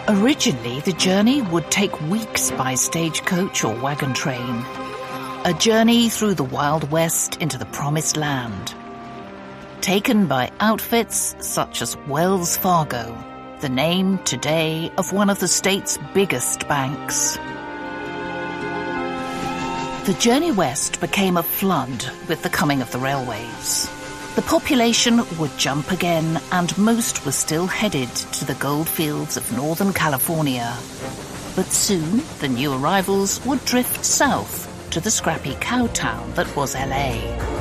Originally, the journey would take weeks by stagecoach or wagon train. A journey through the Wild West into the Promised Land. Taken by outfits such as Wells Fargo, the name today of one of the state's biggest banks. The journey west became a flood with the coming of the railways. The population would jump again, and most were still headed to the gold fields of Northern California. But soon, the new arrivals would drift south to the scrappy cow town that was LA.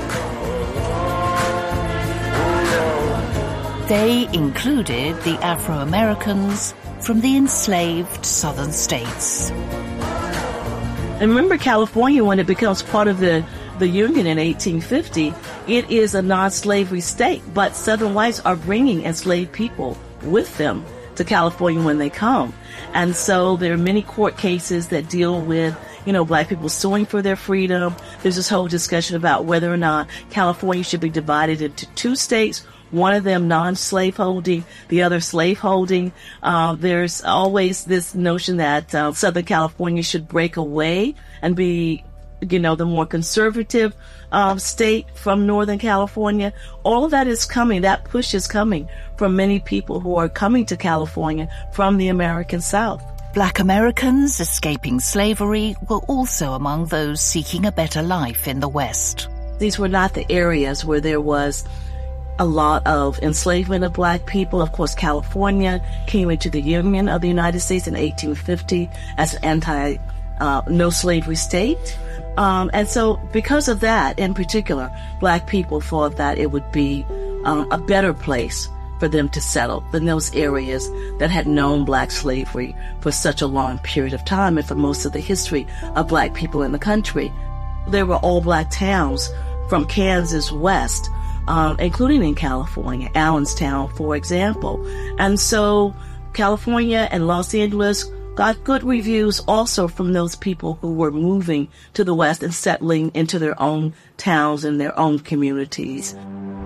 They included the Afro-Americans from the enslaved southern states. And remember, California, when it becomes part of the Union in 1850, it is a non-slavery state, but Southern whites are bringing enslaved people with them to California when they come. And so there are many court cases that deal with, black people suing for their freedom. There's this whole discussion about whether or not California should be divided into two states, one of them non-slaveholding, the other slaveholding. There's always this notion that Southern California should break away and be, the more conservative state from Northern California. All of that is coming. That push is coming from many people who are coming to California from the American South. Black Americans escaping slavery were also among those seeking a better life in the West. These were not the areas where there was a lot of enslavement of black people. Of course, California came into the Union of the United States in 1850 as an no slavery state. And so because of that, in particular, black people thought that it would be a better place for them to settle than those areas that had known black slavery for such a long period of time and for most of the history of black people in the country. There were all black towns from Kansas west, including in California, Allenstown, for example. And so California and Los Angeles got good reviews also from those people who were moving to the West and settling into their own towns and their own communities.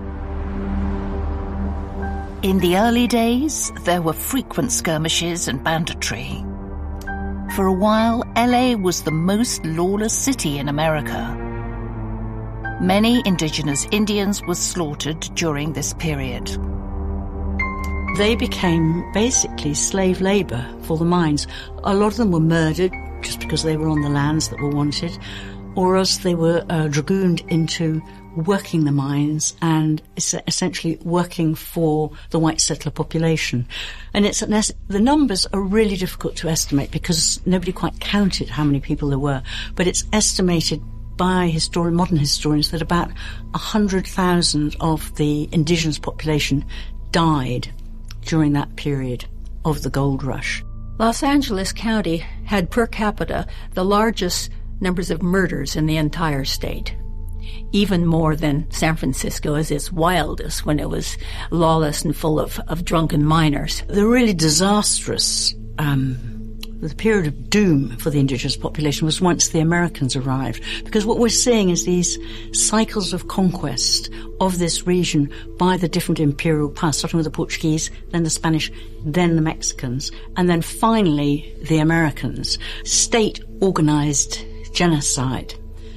In the early days, there were frequent skirmishes and banditry. For a while, LA was the most lawless city in America. Many indigenous Indians were slaughtered during this period. They became basically slave labor for the mines. A lot of them were murdered just because they were on the lands that were wanted, or else they were dragooned into working the mines and essentially working for the white settler population. And the numbers are really difficult to estimate because nobody quite counted how many people there were, but it's estimated by modern historians that about 100,000 of the indigenous population died during that period of the gold rush. Los Angeles County had per capita the largest numbers of murders in the entire state, even more than San Francisco as its wildest when it was lawless and full of drunken miners. The really disastrous the period of doom for the indigenous population was once the Americans arrived, because what we're seeing is these cycles of conquest of this region by the different imperial powers, starting with the Portuguese, then the Spanish, then the Mexicans, and then finally the Americans. State-organized genocide.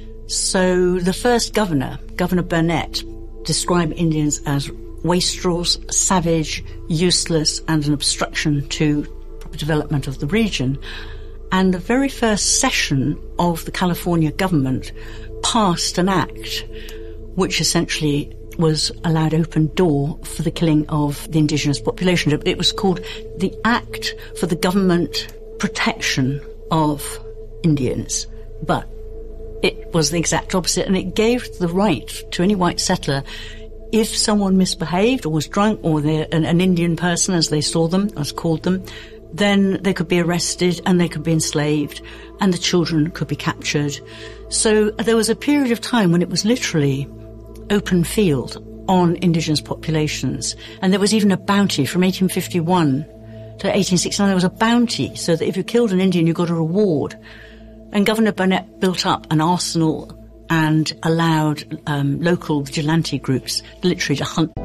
So the first Governor Burnett, described Indians as wastrels, savage, useless, and an obstruction to development of the region. And the very first session of the California government passed an act which essentially was allowed open door for the killing of the indigenous population. It was called the Act for the Government Protection of Indians, but it was the exact opposite, and it gave the right to any white settler, if someone misbehaved or was drunk, or an Indian person as they saw them, as called them, then they could be arrested and they could be enslaved and the children could be captured. So there was a period of time when it was literally open field on indigenous populations. And there was even a bounty from 1851 to 1869. There was a bounty so that if you killed an Indian, you got a reward. And Governor Burnett built up an arsenal and allowed local vigilante groups literally to hunt